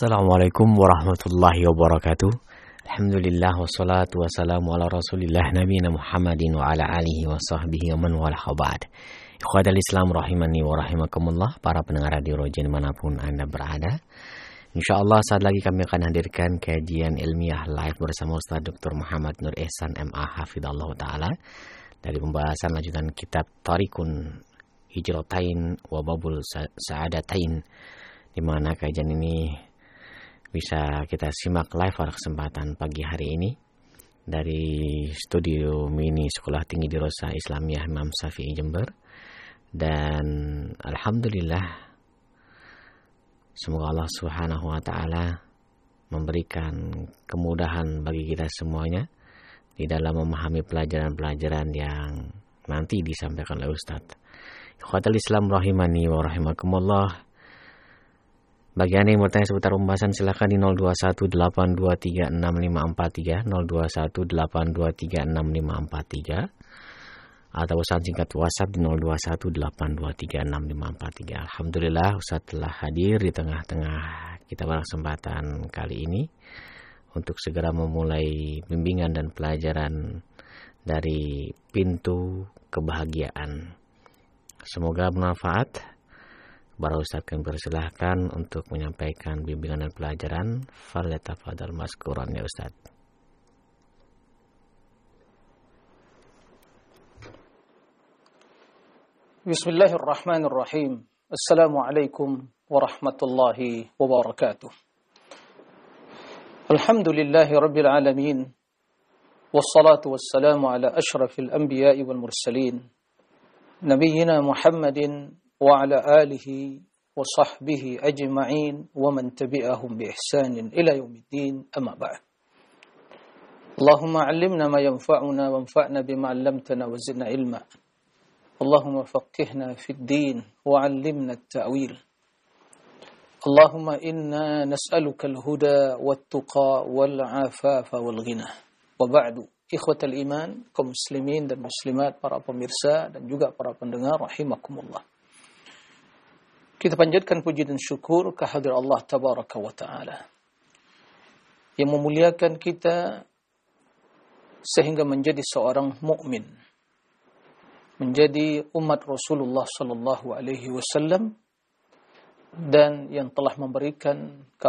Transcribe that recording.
Assalamualaikum warahmatullahi wabarakatuh. Alhamdulillah wassalatu wassalamu ala rasulillah nabiyina Muhammadin wa ala alihi wa sahbihi wa man walah ba'd. Ikhwatal Islam rahimani wa rahimakumullah, para pendengar radio Roja dimanapun Anda berada. InsyaAllah saat lagi kami akan hadirkan kajian ilmiah live bersama Ustaz Dr. Muhammad Nur Ihsan MA Hafidhallahu Ta'ala dari pembahasan lanjutan kitab Tariqun Hijratain wa Babul Sa'adatain, di mana kajian ini bisa kita simak live pada kesempatan pagi hari ini dari studio mini Sekolah Tinggi Dirosah Islamiyah Imam Syafi'i Jember. Dan alhamdulillah, semoga Allah Subhanahu wa taala memberikan kemudahan bagi kita semuanya di dalam memahami pelajaran-pelajaran yang nanti disampaikan oleh Ustaz. Ikhwatal Islam rahimani wa rahimakumullah. Bagi Anda yang bertanya seputar pembahasan, silakan di 0218236543, 0218236543, atau pesan singkat WhatsApp di 0218236543. Alhamdulillah, Ustaz telah hadir di tengah-tengah kita pada kesempatan kali ini untuk segera memulai bimbingan dan pelajaran dari pintu kebahagiaan. Semoga bermanfaat. Para Ustaz kami persilahkan untuk menyampaikan bimbingan dan pelajaran. Falyatafadhal maskuran ya Ustaz. Bismillahirrahmanirrahim. Assalamualaikum warahmatullahi wabarakatuh. Alhamdulillahi rabbil alamin. Wassalatu wassalamu ala ashrafil anbiya'i wal mursalin. Nabiyyina Muhammadin wa ala alihi wa sahbihi ajma'in wa man tabi'ahum bi ihsanin ila yaumiddin, amma ba'd. Allahumma 'allimna ma yanfa'una wanfa'na bima 'allamtana wa zidna ilma. Allahumma faqihna fid din wa 'allimna at-ta'wil. Allahumma inna nas'aluka al-huda wat-tuqa wal-'afafa wal-ghina. Wa ba'du, ikhwatal iman, kaum muslimin dan muslimat, para pemirsa dan juga para pendengar rahimakumullah. Kita panjatkan puji dan syukur kehadirat Allah Tabaraka wa Ta'ala yang memuliakan kita sehingga menjadi seorang mukmin, menjadi umat Rasulullah sallallahu alaihi wasallam, dan yang telah memberikan